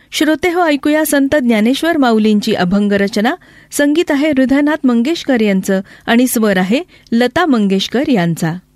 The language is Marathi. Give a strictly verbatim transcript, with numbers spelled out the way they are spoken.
श्रोते हो, ऐकूया संत ज्ञानेश्वर माऊलींची अभंग रचना. संगीत आहे हृदयनाथ मंगेशकर यांचं आणि स्वर आहे लता मंगेशकर यांचा.